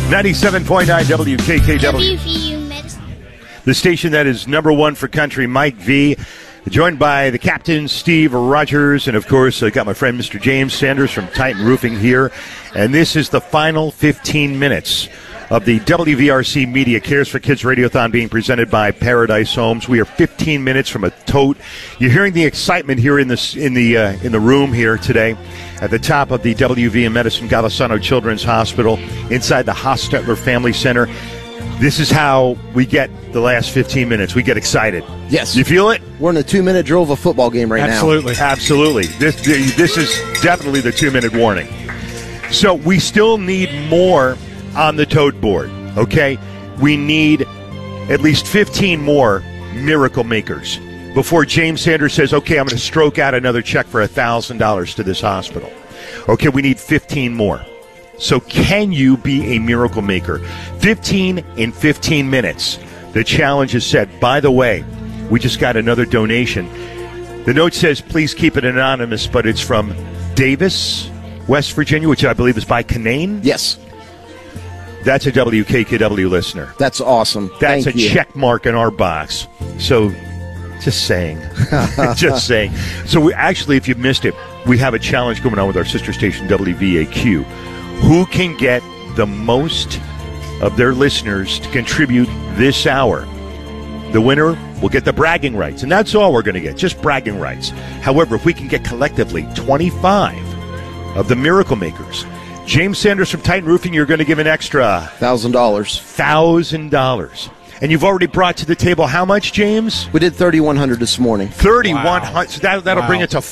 97.9 WKKW. WVU Medicine. The station that is number one for country, Mike V. Joined by the captain, Steve Rogers, and of course, I got my friend Mr. James Sanders from Titan Roofing here. And this is the final 15 minutes of the WVRC Media Cares for Kids Radiothon being presented by Paradise Homes. We are 15 minutes from a tote. You're hearing the excitement here in the room here today at the top of the WVU Medicine Golisano Children's Hospital inside the Hostetler Family Center. This is how we get the last 15 minutes. We get excited. Yes. You feel it? We're in a 2-minute drill of a football game right Absolutely. This is definitely the 2-minute warning. So we still need more on the tote board, okay? We need at least 15 more miracle makers before James Sanders says, okay, I'm going to stroke out another check for $1,000 to this hospital. Okay, we need 15 more. So can you be a miracle maker? 15 in 15 minutes. The challenge is set. By the way, we just got another donation. The note says, please keep it anonymous, but it's from Davis, West Virginia, which I believe is by Canaan. Yes. That's a WKKW listener. That's awesome. That's Thank a you. check mark in our box. So, just saying. Just saying. So, we actually, if you missed it, we have a challenge going on with our sister station, WVAQ. Who can get the most of their listeners to contribute this hour? The winner will get the bragging rights. And that's all we're going to get, just bragging rights. However, if we can get collectively 25 of the miracle makers, James Sanders from Titan Roofing, you're going to give an extra $1,000. $1,000. And you've already brought to the table how much, James? We did $3,100 this morning. $3,100. Wow. So that'll bring it to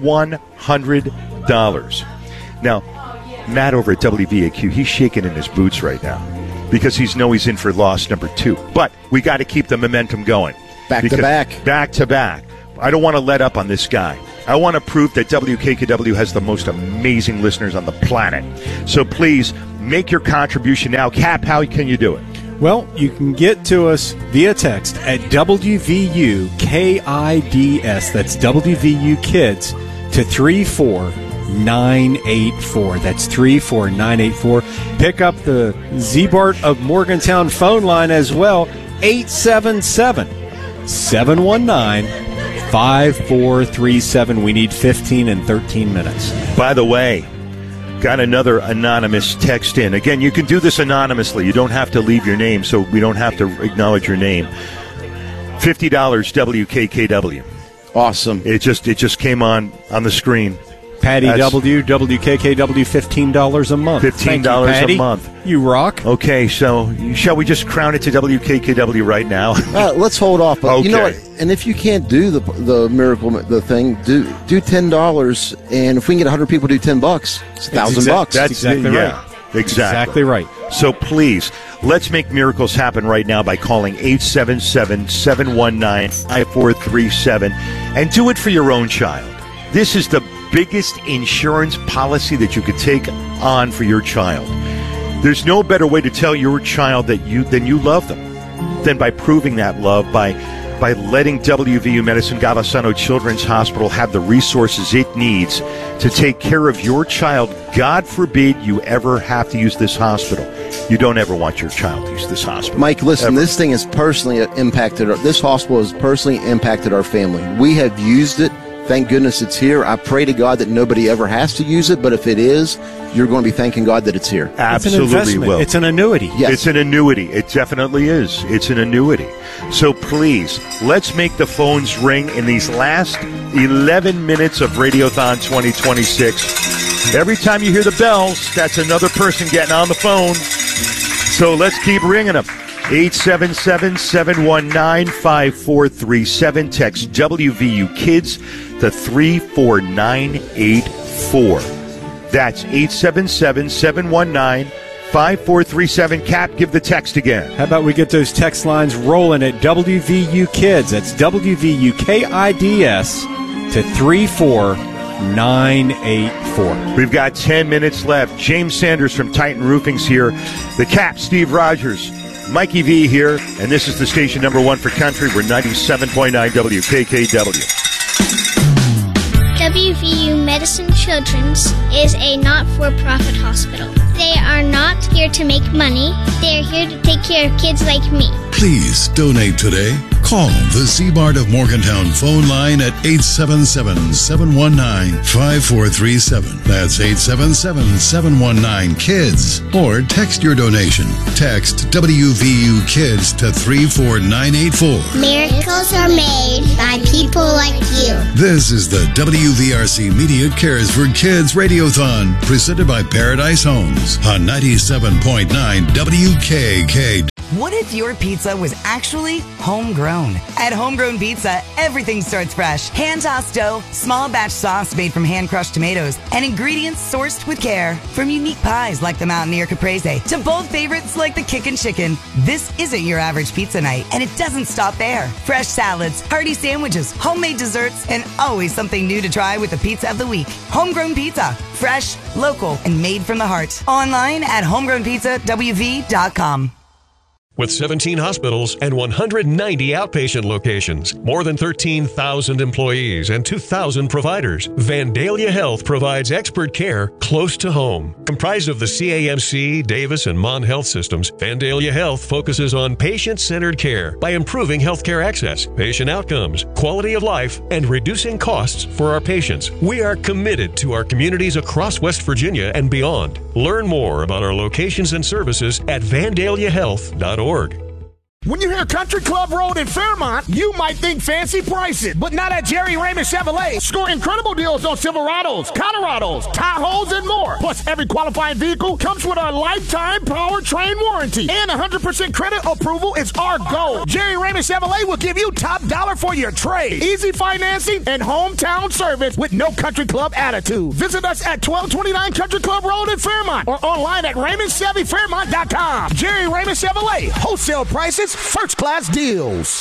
$4,100. Now, Matt over at WVAQ, he's shaking in his boots right now because he's in for loss number 2. But we got to keep the momentum going. Back to back. Back to back. I don't want to let up on this guy. I want to prove that WKKW has the most amazing listeners on the planet. So please make your contribution now. Cap, how can you do it? Well, you can get to us via text at WVU KIDS. That's WVU Kids to 34984. That's 34984. Pick up the Z-Bart of Morgantown phone line as well, 877-719-5437. We need 15 and 13 minutes. By the way, got another anonymous text in. Again, you can do this anonymously. You don't have to leave your name, so we don't have to acknowledge your name. $50 WKKW. Awesome. It just came on the screen. Patty W, WKKW, $15 a month. $15 a month. You rock. Okay, so shall we just crown it to WKKW right now? Let's hold off. But Okay. You know what? And if you can't do the miracle, the thing, do $10. And if we can get 100 people to do $10, it's $1,000. That's exactly right. Exactly right. So please, let's make miracles happen right now by calling 877-719-5437 and do it for your own child. This is the biggest insurance policy that you could take on for your child. There's no better way to tell your child that you love them than by proving that love by letting WVU Medicine Golisano Children's Hospital have the resources it needs to take care of your child. God forbid you ever have to use this hospital. You don't ever want your child to use this hospital. Mike, listen, ever. this thing has personally impacted this hospital has personally impacted our family. We have used it. Thank goodness it's here. I pray to God that nobody ever has to use it, but if it is, you're going to be thanking God that it's here. Absolutely will. It's an annuity. Yes. It's an annuity. It definitely is. It's an annuity. So please, let's make the phones ring in these last 11 minutes of Radiothon 2026. Every time you hear the bells, that's another person getting on the phone. So let's keep ringing them. 877-719-5437. Text WVU Kids to 34984. That's 877-719-5437. Cap, give the text again. How about we get those text lines rolling at WVU Kids? That's WVU KIDS to 34984. We've got 10 minutes left. James Sanders from Titan Roofing's here. The Cap, Steve Rogers. Mikey V here, and this is the station number one for country. We're 97.9 WKKW. WVU Medicine Children's is a not-for-profit hospital. They are not here here to make money. They're here to take care of kids like me. Please donate today. Call the Seabart of Morgantown phone line at 877-719-5437. That's 877-719-KIDS. Or text your donation. Text WVU KIDS to 34984. Miracles are made by people like you. This is the WVRC Media Cares for Kids Radiothon, presented by Paradise Homes on 97.9 WKK. What if your pizza was actually homegrown? At Homegrown Pizza, everything starts fresh. Hand-tossed dough, small batch sauce made from hand-crushed tomatoes, and ingredients sourced with care. From unique pies like the Mountaineer Caprese to bold favorites like the Kickin' Chicken. This isn't your average pizza night, and it doesn't stop there. Fresh salads, hearty sandwiches, homemade desserts, and always something new to try with the pizza of the week. Homegrown Pizza. Fresh, local, and made from the heart. Online at homegrownpizzawv.com. With 17 hospitals and 190 outpatient locations, more than 13,000 employees and 2,000 providers, Vandalia Health provides expert care close to home. Comprised of the CAMC, Davis, and Mon Health systems, Vandalia Health focuses on patient-centered care by improving healthcare access, patient outcomes, quality of life, and reducing costs for our patients. We are committed to our communities across West Virginia and beyond. Learn more about our locations and services at vandaliahealth.org. When you hear Country Club Road in Fairmont, you might think fancy prices, but not at Jerry Raymond Chevrolet. Score incredible deals on Silverados, Colorados, Tahoes, and more. Plus, every qualifying vehicle comes with a lifetime powertrain warranty. And 100% credit approval is our goal. Jerry Raymond Chevrolet will give you top dollar for your trade. Easy financing and hometown service with no Country Club attitude. Visit us at 1229 Country Club Road in Fairmont or online at RaymondChevyFairmont.com. Jerry Raymond Chevrolet. Wholesale prices, first class deals.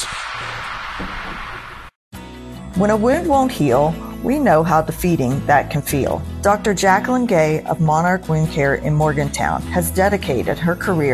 When a wound won't heal, we know how defeating that can feel. Dr. Jacqueline Gay of Monarch Wound Care in Morgantown has dedicated her career